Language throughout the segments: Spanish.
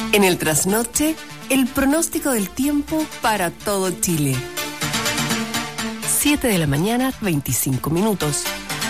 En el trasnoche, el pronóstico del tiempo para todo Chile. 7 de la mañana, 25 minutos.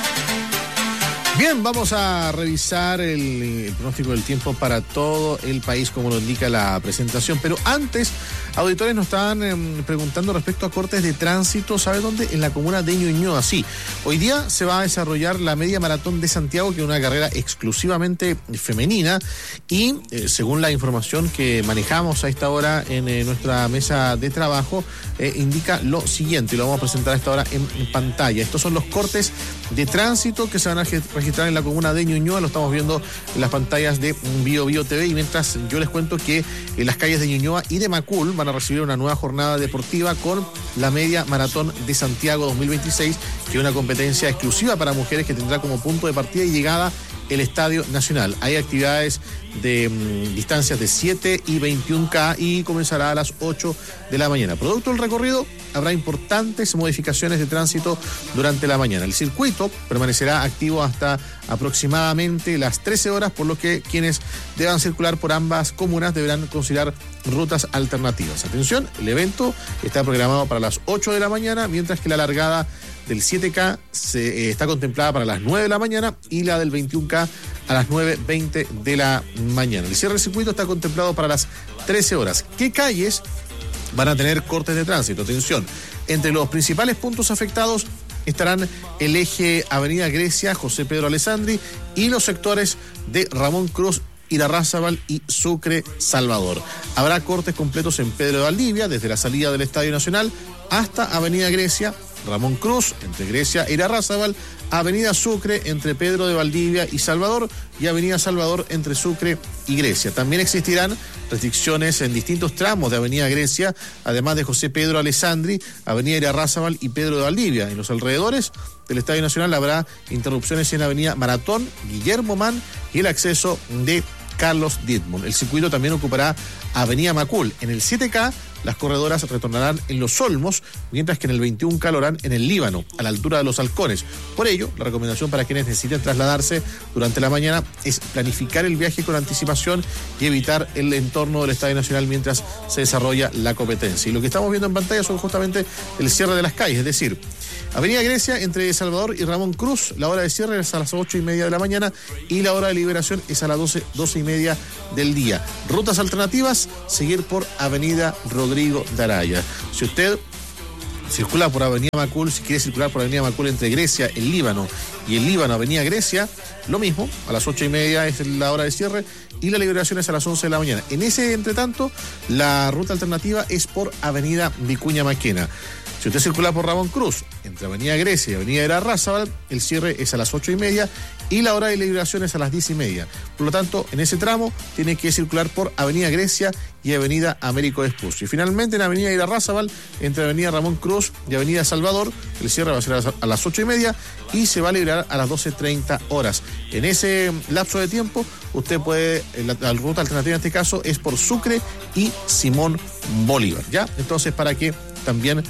Bien, vamos a revisar el pronóstico del tiempo para todo el país, como lo indica la presentación. Pero antes, auditores nos estaban preguntando respecto a cortes de tránsito. ¿Sabe dónde? En la comuna de Ñuñoa. Sí, hoy día se va a desarrollar la Media Maratón de Santiago, que es una carrera exclusivamente femenina. Y según la información que manejamos a esta hora en nuestra mesa de trabajo, indica lo siguiente, y lo vamos a presentar a esta hora en pantalla. Estos son los cortes de tránsito que se van a registrar en la comuna de Ñuñoa. Lo estamos viendo en las pantallas de Bio Bio TV, y mientras yo les cuento que en las calles de Ñuñoa y de Macul van a recibir una nueva jornada deportiva con la Media Maratón de Santiago 2026, que es una competencia exclusiva para mujeres que tendrá como punto de partida y llegada el Estadio Nacional. Hay actividades de distancias de 7 y 21K y comenzará a las 8 de la mañana. Producto del recorrido, habrá importantes modificaciones de tránsito durante la mañana. El circuito permanecerá activo hasta aproximadamente las 13 horas, por lo que quienes deban circular por ambas comunas deberán considerar rutas alternativas. Atención, el evento está programado para las 8 de la mañana, mientras que la largada del 7K está contemplada para las 9 de la mañana y la del 21K a las 9:20 de la mañana. El cierre del circuito está contemplado para las 13 horas. ¿Qué calles van a tener cortes de tránsito? Atención, entre los principales puntos afectados estarán el eje Avenida Grecia, José Pedro Alessandri, y los sectores de Ramón Cruz, Irarrázaval y Sucre, Salvador. Habrá cortes completos en Pedro de Valdivia, desde la salida del Estadio Nacional hasta Avenida Grecia, Ramón Cruz, entre Grecia e Irarrázaval, Avenida Sucre, entre Pedro de Valdivia y Salvador, y Avenida Salvador, entre Sucre y Grecia. También existirán restricciones en distintos tramos de Avenida Grecia, además de José Pedro Alessandri, Avenida Irarrázaval y Pedro de Valdivia. En los alrededores del Estadio Nacional habrá interrupciones en Avenida Maratón, Guillermo Mann y el acceso de Carlos Dittmund. El circuito también ocupará Avenida Macul. En el 7K, las corredoras retornarán en Los Olmos, mientras que en el 21K lo harán en el Líbano, a la altura de Los Halcones. Por ello, la recomendación para quienes necesiten trasladarse durante la mañana es planificar el viaje con anticipación y evitar el entorno del Estadio Nacional mientras se desarrolla la competencia. Y lo que estamos viendo en pantalla son justamente el cierre de las calles, es decir, Avenida Grecia, entre Salvador y Ramón Cruz, la hora de cierre es a las 8:30 de la mañana y la hora de liberación es a las 12:30 del día. Rutas alternativas, seguir por Avenida Rodrigo de Araya. Si usted circula por Avenida Macul, si quiere circular por Avenida Macul entre Grecia, el Líbano y el Líbano, Avenida Grecia, lo mismo, a las 8:30 es la hora de cierre y la liberación es a las 11 de la mañana. En ese entretanto, la ruta alternativa es por Avenida Vicuña Maquena. Si usted circula por Ramón Cruz, entre Avenida Grecia y Avenida Irarrázaval, el cierre es a las 8:30 y la hora de liberación es a las 10:30. Por lo tanto, en ese tramo tiene que circular por Avenida Grecia y Avenida Américo Vespucio. Y finalmente en Avenida Irarrázaval, entre Avenida Ramón Cruz y Avenida Salvador, el cierre va a ser a las 8:30 y se va a liberar a las 12:30 horas. En ese lapso de tiempo, usted puede, la ruta alternativa en este caso es por Sucre y Simón Bolívar, ¿ya? Entonces, para que también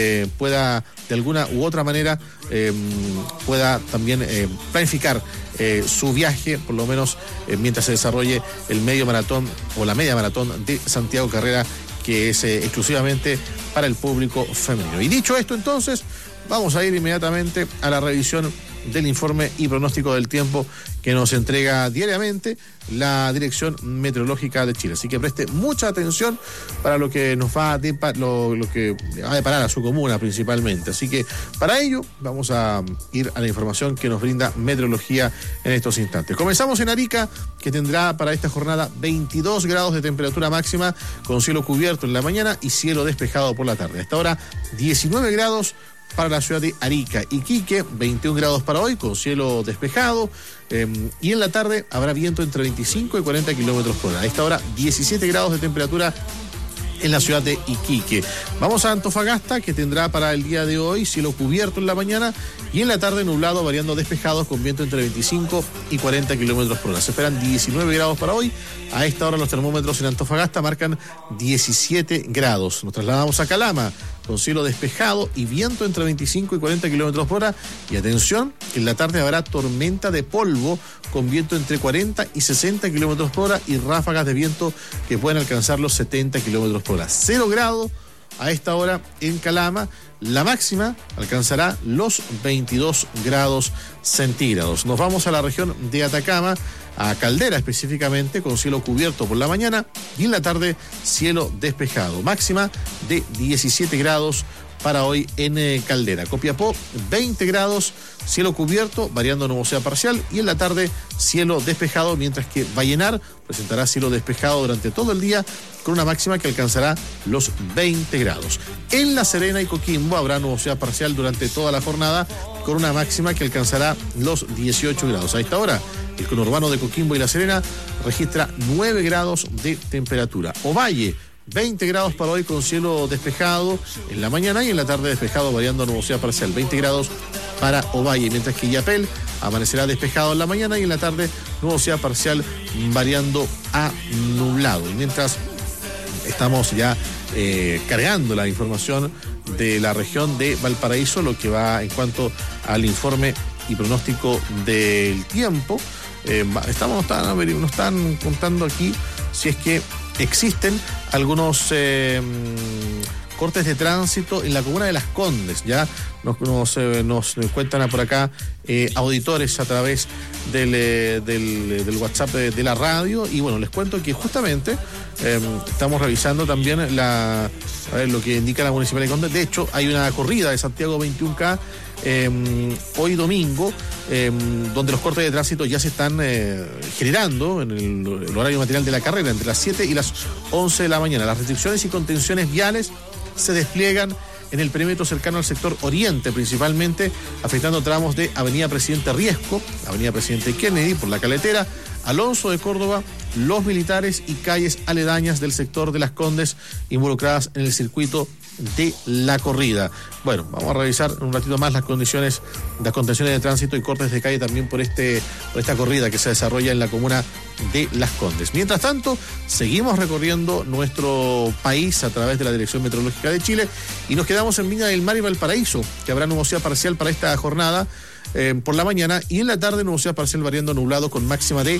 pueda de alguna u otra manera pueda también planificar su viaje, por lo menos mientras se desarrolle el medio maratón o la media maratón de Santiago, carrera que es exclusivamente para el público femenino. Y dicho esto, entonces vamos a ir inmediatamente a la revisión del informe y pronóstico del tiempo que nos entrega diariamente la Dirección Meteorológica de Chile. Así que preste mucha atención para lo que nos va a lo que va a deparar a su comuna principalmente. Así que para ello vamos a ir a la información que nos brinda Meteorología en estos instantes. Comenzamos en Arica, que tendrá para esta jornada 22 grados de temperatura máxima con cielo cubierto en la mañana y cielo despejado por la tarde. A esta hora 19 grados para la ciudad de Arica. Iquique, 21 grados para hoy, con cielo despejado, y en la tarde habrá viento entre 25 y 40 kilómetros por hora. A esta hora, 17 grados de temperatura en la ciudad de Iquique. Vamos a Antofagasta, que tendrá para el día de hoy cielo cubierto en la mañana y en la tarde nublado, variando despejados, con viento entre 25 y 40 kilómetros por hora. Se esperan 19 grados para hoy. A esta hora los termómetros en Antofagasta marcan 17 grados. Nos trasladamos a Calama, con cielo despejado y viento entre 25 y 40 kilómetros por hora. Y atención, en la tarde habrá tormenta de polvo con viento entre 40 y 60 kilómetros por hora y ráfagas de viento que pueden alcanzar los 70 kilómetros por hora. 0 grados a esta hora en Calama. La máxima alcanzará los 22 grados centígrados. Nos vamos a la región de Atacama, a Caldera específicamente, con cielo cubierto por la mañana y en la tarde cielo despejado. Máxima de 17 grados para hoy en Caldera. Copiapó, 20 grados, cielo cubierto, variando nubosidad parcial, y en la tarde cielo despejado, mientras que Vallenar presentará cielo despejado durante todo el día con una máxima que alcanzará los 20 grados. En La Serena y Coquimbo habrá nubosidad parcial durante toda la jornada con una máxima que alcanzará los 18 grados. A esta hora, el conurbano de Coquimbo y La Serena registra 9 grados de temperatura. Ovalle, 20 grados para hoy con cielo despejado en la mañana y en la tarde despejado variando nubosidad parcial. 20 grados para Ovalle, mientras que Illapel amanecerá despejado en la mañana y en la tarde nubosidad parcial variando a nublado. Y mientras estamos ya cargando la información de la región de Valparaíso, lo que va en cuanto al informe y pronóstico del tiempo, nos están contando aquí si es que existen algunos cortes de tránsito en la comuna de Las Condes. Ya nos cuentan por acá auditores a través del WhatsApp de la radio. Y bueno, les cuento que justamente estamos revisando también lo que indica la Municipalidad de Condes. De hecho, hay una corrida de Santiago 21K hoy domingo, donde los cortes de tránsito ya se están generando en el horario material de la carrera, entre las 7 y las 11 de la mañana. Las restricciones y contenciones viales se despliegan en el perímetro cercano al sector oriente, principalmente afectando tramos de Avenida Presidente Riesco, Avenida Presidente Kennedy, por la Caletera, Alonso de Córdoba, Los Militares y calles aledañas del sector de Las Condes involucradas en el circuito de la corrida. Bueno, vamos a revisar un ratito más las condiciones, las contenciones de tránsito y cortes de calle también por esta corrida que se desarrolla en la comuna de Las Condes. Mientras tanto, seguimos recorriendo nuestro país a través de la Dirección Meteorológica de Chile y nos quedamos en Viña del Mar y Valparaíso, que habrá nubosidad parcial para esta jornada por la mañana y en la tarde nubosidad parcial variando nublado con máxima de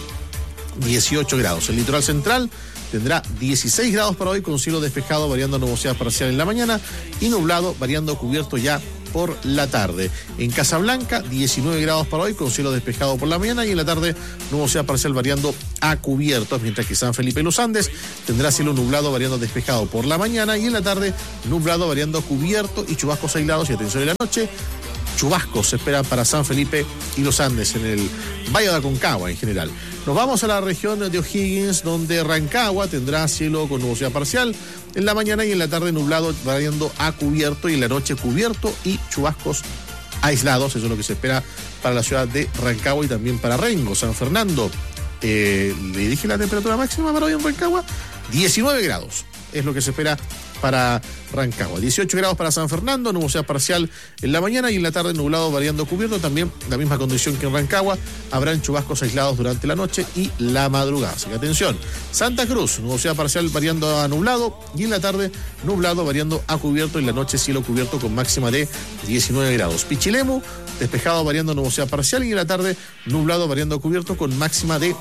18 grados. El litoral central tendrá 16 grados para hoy con cielo despejado variando nubosidad parcial en la mañana y nublado variando cubierto ya por la tarde. En Casablanca, 19 grados para hoy con cielo despejado por la mañana y en la tarde nubosidad parcial variando a cubierto, mientras que San Felipe y Los Andes tendrá cielo nublado variando despejado por la mañana y en la tarde nublado variando a cubierto y chubascos aislados. Y atención, en la noche chubascos se esperan para San Felipe y Los Andes en el Valle de Aconcagua en general. Nos vamos a la región de O'Higgins, donde Rancagua tendrá cielo con nubosidad parcial en la mañana y en la tarde nublado variando a cubierto y en la noche cubierto y chubascos aislados. Eso es lo que se espera para la ciudad de Rancagua y también para Rengo. San Fernando, le dije la temperatura máxima para hoy en Rancagua, 19 grados es lo que se espera para Rancagua. 18 grados para San Fernando, nubosidad parcial en la mañana y en la tarde nublado variando cubierto. También la misma condición que en Rancagua, habrán chubascos aislados durante la noche y la madrugada. Así que atención. Santa Cruz, nubosidad parcial variando a nublado y en la tarde nublado variando a cubierto y en la noche cielo cubierto con máxima de 19 grados. Pichilemu, despejado variando nubosidad parcial y en la tarde nublado variando a cubierto con máxima de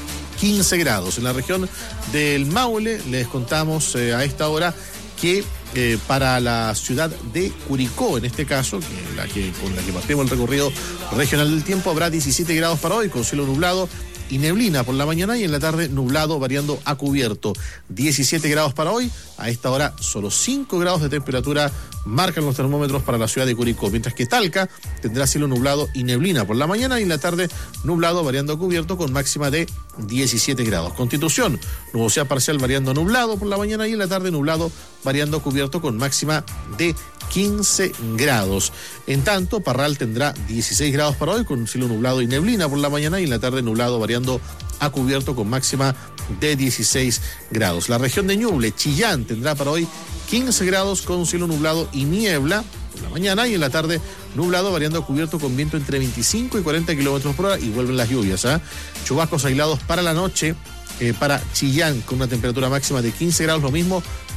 15 grados. En la región del Maule les contamos a esta hora que para la ciudad de Curicó, en este caso, con la que partimos el recorrido regional del tiempo, habrá 17 grados para hoy con cielo nublado y neblina por la mañana y en la tarde nublado variando a cubierto. 17 grados para hoy, a esta hora solo 5 grados de temperatura marcan los termómetros para la ciudad de Curicó, mientras que Talca tendrá cielo nublado y neblina por la mañana y en la tarde nublado variando a cubierto con máxima de 17 grados. Constitución, nubosidad parcial variando a nublado por la mañana y en la tarde nublado variando a cubierto con máxima de 15 grados. En tanto, Parral tendrá 16 grados para hoy con cielo nublado y neblina por la mañana y en la tarde nublado variando a cubierto con máxima de 16 grados. La región de Ñuble, Chillán, tendrá para hoy 15 grados con cielo nublado y niebla por la mañana y en la tarde nublado variando a cubierto con viento entre 25 y 40 kilómetros por hora y vuelven las lluvias. Chubascos aislados para la noche para Chillán con una temperatura máxima de 15 grados, lo mismo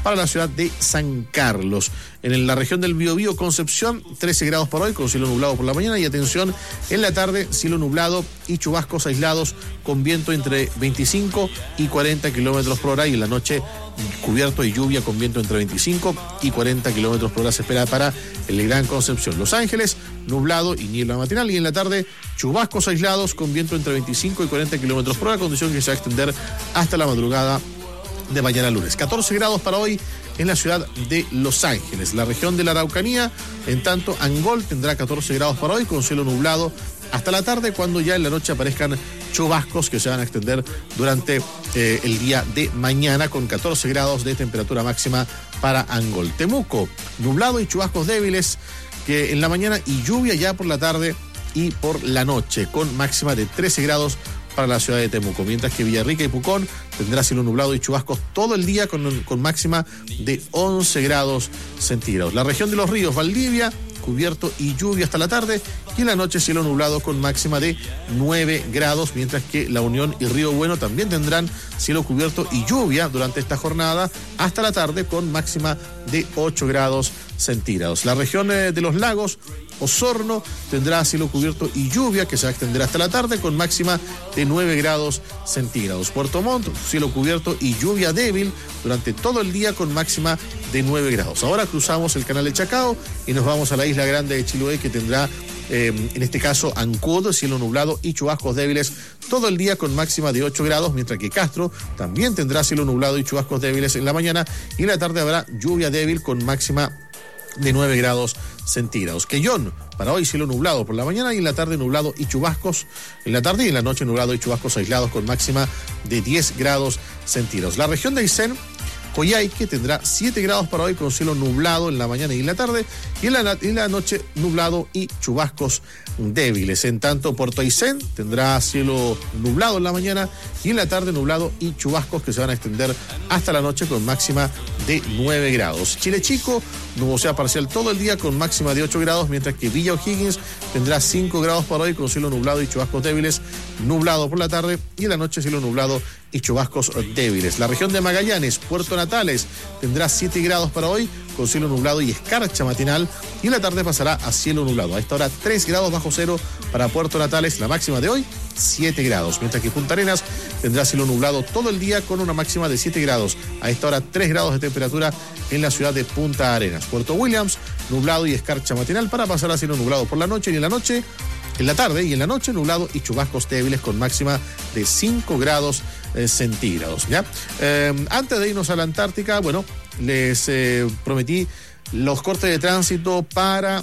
para la ciudad de San Carlos. En la región del Biobío, Concepción, 13 grados para hoy, con cielo nublado por la mañana. Y atención, en la tarde, cielo nublado y chubascos aislados con viento entre 25 y 40 kilómetros por hora. Y en la noche, cubierto y lluvia con viento entre 25 y 40 kilómetros por hora se espera para el Gran Concepción. Los Ángeles, nublado y niebla matinal. Y en la tarde, chubascos aislados con viento entre 25 y 40 kilómetros por hora, condición que se va a extender hasta la madrugada de mañana lunes. 14 grados para hoy en la ciudad de Los Ángeles. La región de la Araucanía, en tanto, Angol tendrá 14 grados para hoy con cielo nublado hasta la tarde, cuando ya en la noche aparezcan chubascos que se van a extender durante el día de mañana, con 14 grados de temperatura máxima para Angol. Temuco, nublado y chubascos débiles que en la mañana y lluvia ya por la tarde y por la noche, con máxima de 13 grados para la ciudad de Temuco, mientras que Villarrica y Pucón tendrá cielo nublado y chubascos todo el día con máxima de 11 grados centígrados. La región de los ríos, Valdivia, cubierto y lluvia hasta la tarde, y en la noche cielo nublado con máxima de 9 grados, mientras que La Unión y Río Bueno también tendrán cielo cubierto y lluvia durante esta jornada hasta la tarde, con máxima de 8 grados centígrados. La región de los lagos, Osorno, tendrá cielo cubierto y lluvia que se va a extender hasta la tarde, con máxima de 9 grados centígrados. Puerto Montt, cielo cubierto y lluvia débil durante todo el día, con máxima de 9 grados. Ahora cruzamos el canal de Chacao y nos vamos a la isla grande de Chiloé, que tendrá en este caso Ancud, cielo nublado y chubascos débiles todo el día, con máxima de 8 grados, mientras que Castro también tendrá cielo nublado y chubascos débiles en la mañana, y en la tarde habrá lluvia débil con máxima de 9 grados centígrados. Quellón, para hoy cielo nublado por la mañana, y en la tarde nublado y chubascos en la tarde, y en la noche nublado y chubascos aislados con máxima de 10 grados centígrados. La región de Aysén, Coyhaique, tendrá 7 grados para hoy con cielo nublado en la mañana y en la tarde, y en la noche nublado y chubascos débiles. En tanto, Puerto Aysén tendrá cielo nublado en la mañana y en la tarde nublado y chubascos que se van a extender hasta la noche, con máxima de 9 grados. Chile Chico, nubosidad parcial todo el día con máxima de 8 grados, mientras que Villa O'Higgins tendrá 5 grados para hoy con cielo nublado y chubascos débiles, nublado por la tarde, y en la noche cielo nublado y chubascos débiles. La región de Magallanes, Puerto Natales, tendrá 7 grados para hoy con cielo nublado y escarcha matinal, y en la tarde pasará a cielo nublado. A esta hora 3 grados bajo cero para Puerto Natales, la máxima de hoy 7 grados, mientras que Punta Arenas tendrá cielo nublado todo el día con una máxima de 7 grados. A esta hora 3 grados de temperatura en la ciudad de Punta Arenas. Puerto Williams, nublado y escarcha matinal para pasar a cielo nublado por la noche, y en la tarde y en la noche nublado y chubascos débiles con máxima de 5 grados centígrados. ¿Ya? Antes de irnos a la Antártica, bueno, les prometí los cortes de tránsito para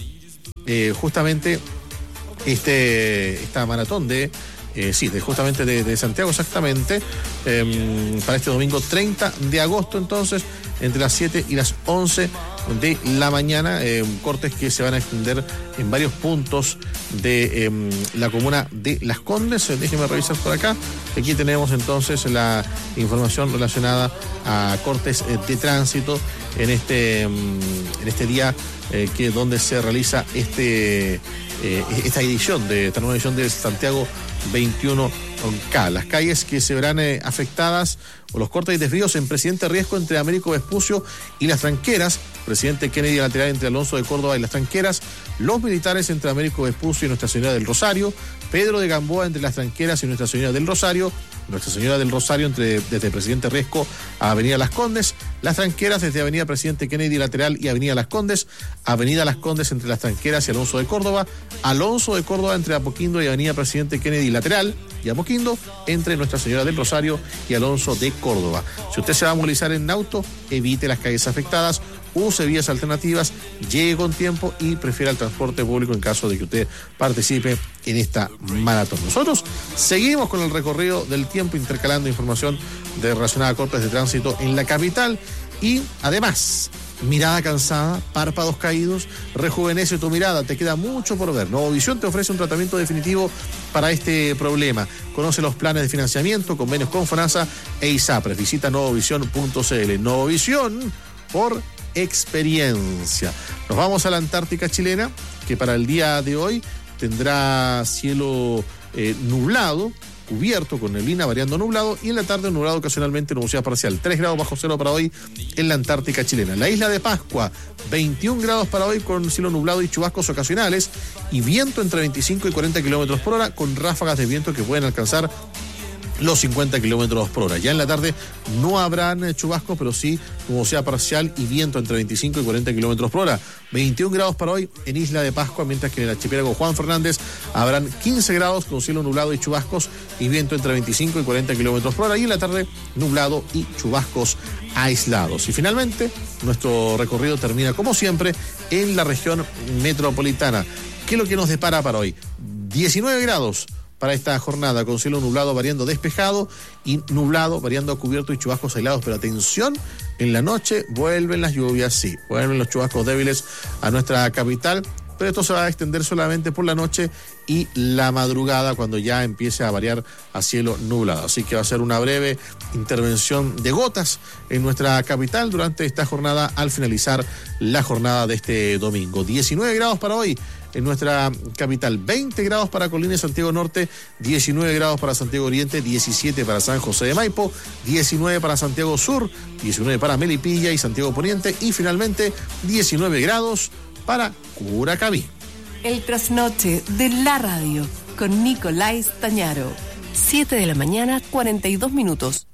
justamente esta maratón de Santiago, exactamente, para este domingo 30 de agosto, entonces, entre las 7 y las 11 de la mañana, cortes que se van a extender en varios puntos de la comuna de Las Condes. Déjenme revisar por acá. Aquí tenemos entonces la información relacionada a cortes de tránsito en este día donde se realiza esta edición de esta nueva edición de Santiago 21K. Las calles que se verán afectadas o los cortes y desvíos en Presidente Riesco entre Américo Vespucio y Las Tranqueras, Presidente Kennedy lateral entre Alonso de Córdoba y Las Tranqueras, Los Militares entre Américo Vespucio y Nuestra Señora del Rosario, Pedro de Gamboa entre Las Tranqueras y Nuestra Señora del Rosario, Nuestra Señora del Rosario desde Presidente Riesco a Avenida Las Condes, Las Tranqueras desde Avenida Presidente Kennedy lateral y Avenida Las Condes, Avenida Las Condes entre Las Tranqueras y Alonso de Córdoba, Alonso de Córdoba entre Apoquindo y Avenida Presidente Kennedy lateral, y Apoquindo entre Nuestra Señora del Rosario y Alonso de Córdoba. Si usted se va a movilizar en auto, evite las calles afectadas, use vías alternativas, llegue con tiempo y prefiera el transporte público en caso de que usted participe en esta maratón. Nosotros seguimos con el recorrido del tiempo, intercalando información relacionada a cortes de tránsito en la capital, y además, mirada cansada, párpados caídos, rejuvenece tu mirada, te queda mucho por ver. Novovisión te ofrece un tratamiento definitivo para este problema. Conoce los planes de financiamiento, convenios con FONASA e ISAPRES. Visita novovisión.cl. Novovisión por experiencia. Nos vamos a la Antártica chilena, que para el día de hoy tendrá cielo nublado cubierto con neblina variando nublado, y en la tarde nublado ocasionalmente, nubosidad parcial. 3 grados bajo cero para hoy en la Antártica chilena. La isla de Pascua, 21 grados para hoy con cielo nublado y chubascos ocasionales, y viento entre 25 y 40 kilómetros por hora, con ráfagas de viento que pueden alcanzar los 50 kilómetros por hora. Ya en la tarde no habrán chubascos, pero sí nubosidad parcial y viento entre 25 y 40 kilómetros por hora. 21 grados para hoy en Isla de Pascua, mientras que en el archipiélago Juan Fernández habrán 15 grados con cielo nublado y chubascos y viento entre 25 y 40 kilómetros por hora. Y en la tarde nublado y chubascos aislados. Y finalmente, nuestro recorrido termina como siempre en la región metropolitana. ¿Qué es lo que nos depara para hoy? 19 grados para esta jornada, con cielo nublado variando despejado y nublado variando a cubierto y chubascos aislados. Pero atención, en la noche vuelven las lluvias, sí, vuelven los chubascos débiles a nuestra capital, pero esto se va a extender solamente por la noche y la madrugada, cuando ya empiece a variar a cielo nublado. Así que va a ser una breve intervención de gotas en nuestra capital durante esta jornada, al finalizar la jornada de este domingo. 19 grados para hoy en nuestra capital, 20 grados para Colina y Santiago Norte, 19 grados para Santiago Oriente, 17 para San José de Maipo, 19 para Santiago Sur, 19 para Melipilla y Santiago Poniente, y finalmente 19 grados para Curacaví. El trasnoche de la radio con Nicolás Tañaro. 7 de la mañana, 42 minutos.